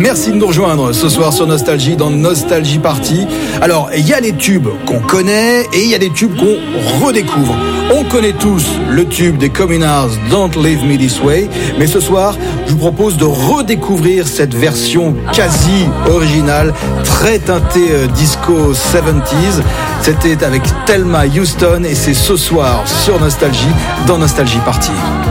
Merci de nous rejoindre ce soir sur Nostalgie, dans Nostalgie Party. Alors, il y a des tubes qu'on connaît et il y a des tubes qu'on redécouvre. On connaît tous le tube des Communards, Don't Leave Me This Way, mais ce soir, je vous propose de redécouvrir cette version quasi originale, très teintée disco 70s. C'était avec Thelma Houston et c'est ce soir sur Nostalgie, dans Nostalgie Party.